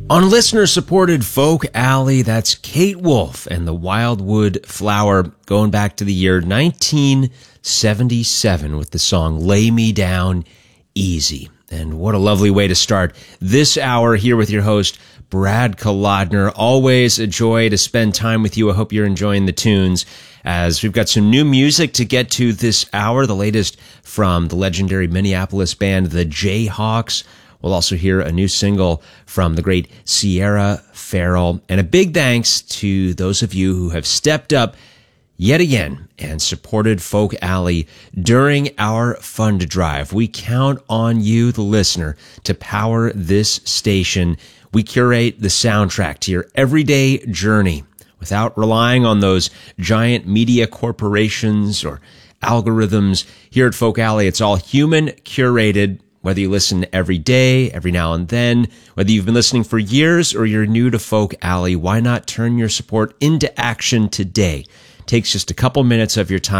On listener-supported Folk Alley, that's Kate Wolf and the Wildwood Flower, going back to the year 1977 with the song Lay Me Down Easy. And what a lovely way to start this hour here with your host, Brad Kolodner. Always a joy to spend time with you. I hope you're enjoying the tunes, as we've got some new music to get to this hour, the latest from the legendary Minneapolis band, the Jayhawks. We'll also hear a new single from the great Sierra Farrell. And a big thanks to those of you who have stepped up yet again and supported Folk Alley during our fund drive. We count on you, the listener, to power this station. We curate the soundtrack to your everyday journey without relying on those giant media corporations or algorithms. Here at Folk Alley, it's all human curated. Whether you listen every day, every now and then, whether you've been listening for years or you're new to Folk Alley, why not turn your support into action today? It takes just a couple minutes of your time.